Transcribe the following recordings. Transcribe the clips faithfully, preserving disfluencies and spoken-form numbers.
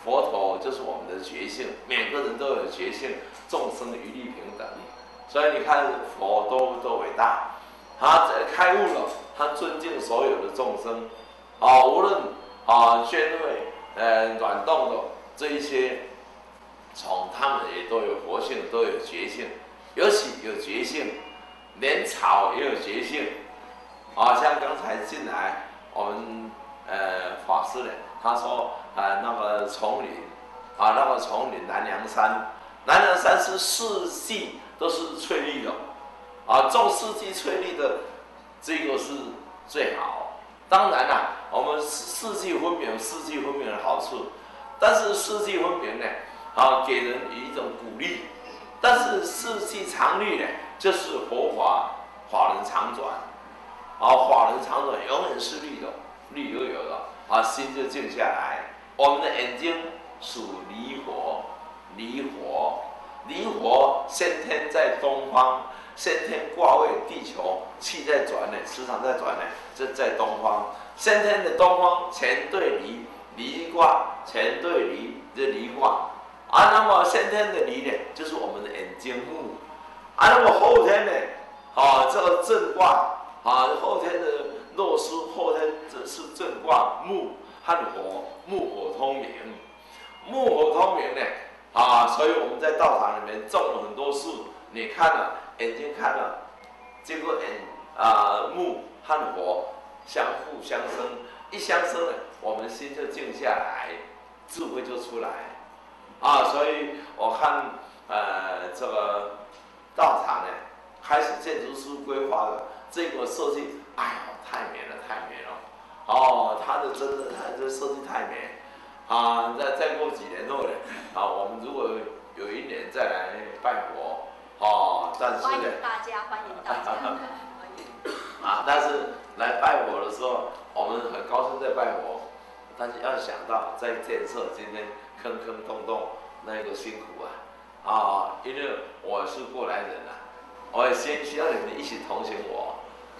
佛陀就是我们的觉性，每个人都有觉性，众生一律平等。所以你看佛多多伟大，他开悟了，他尊敬所有的众生，啊，无论啊尖锐、呃软动的这一些虫，他们也都有活性，都有觉性，尤其有觉性，连草也有觉性。啊，像刚才进来我们呃法师呢，他说啊那个丛林啊那个丛林南洋山，南洋山是四季都是翠绿的，啊种四季翠绿的这个是最好。当然啦，我们四季分明有四季分明的好处，但是四季分明呢，啊给人一种鼓励，但是四季常绿呢，就是佛法法轮常转。啊，法轮常转永远是绿的，绿油油的，啊，心就静下来。我们的眼睛属离火，离火，离火，先天在东方，先天卦位地球，气在转呢，磁场在转呢，这在东方。先天的东方乾对离，离卦乾对离，这离卦。啊，那么先天的离呢，就是我们的眼睛目。啊，那么后天呢，啊，这个震卦。啊，后天的洛书，后天这是震卦木和火，木火通明，木火通明呢，啊，所以我们在道场里面种了很多树，你看了，眼睛看了，经过眼啊木和火相互相生，一相生呢，我们心就静下来，智慧就出来，啊，所以我看呃这个道场呢，开始建筑师规划的。这个设计，哎呀，太美了，太美了！哦，他的真的，他这设计太美啊！再再过几年后呢，啊，我们如果有一年再来拜佛，哦，但是呢， 欢迎大家，欢迎大家，欢迎啊，但是来拜佛的时候，我们很高兴在拜佛，但是要想到在建设今天坑坑洞洞那个辛苦啊，啊，因为我是过来人啊。我也先需要你们一起同情我。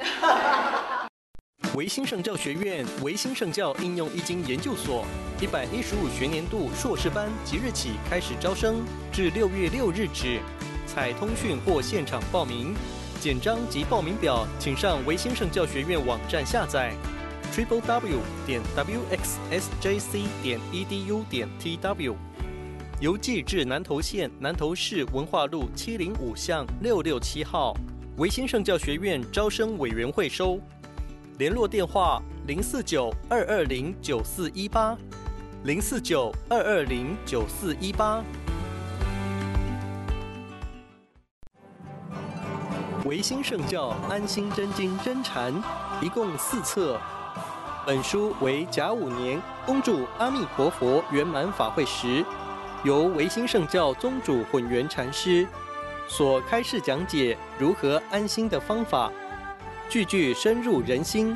维新圣教学院维新圣教应用易经研究所一百一十五学年度硕士班即日起开始招生，至六月六日止，采通讯或现场报名。简章及报名表，请上维新圣教学院网站下载 triple w 点 w x s j c 点 e d u 点 t w。邮寄至南投县南投市文化路七零五巷六六七号，维新圣教学院招生委员会收。联络电话：零四九二二零九四一八，零四九二二零九四一八。维新圣教安心真经真禅，一共四册。本书为甲午年恭祝阿弥陀佛圆满法会时，由维新圣教宗主混元禅师所开示讲解如何安心的方法，句句深入人心。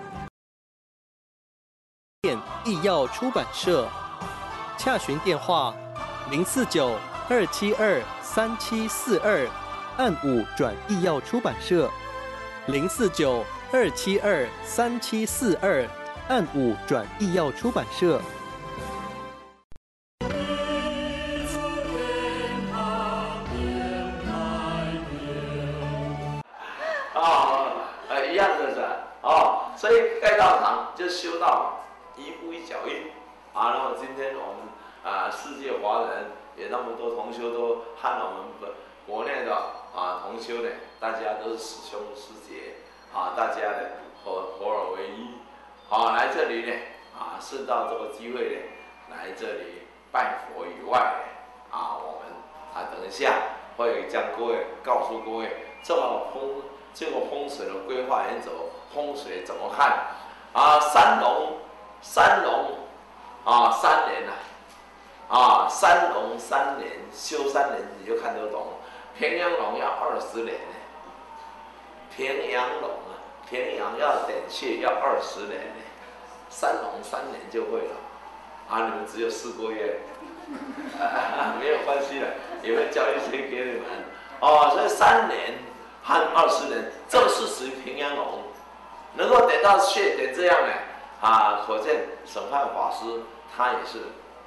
义耀出版社，洽询电话：零四九二七二三七四二，按五转义耀出版社；零四九二七二三七四二，按五转义耀出版社。 所以盖道场就修到一步一脚印啊。那么今天我们啊世界华人也那么多同修都和我们国内的啊同修呢，大家都是师兄师姐啊，大家呢合合而为一啊，来这里呢啊顺道这个机会呢来这里拜佛以外呢啊，我们啊等一下会将各位告诉各位这么风这个风水的规划原则。风水怎么看？啊，三龙，三龙，啊，三年呐、啊，啊，三龙三年，修三年你就看得懂。平阳龙要二十年呢，平阳龙啊，平阳要点穴要二十年呢，三龙三年就会了。啊，你们只有四个月，啊、没有关系的，也会教一些给你们。哦，所以三年和二十年，这是属于平阳龙。能够点到穴点这样呢，啊，可见审判法师他也是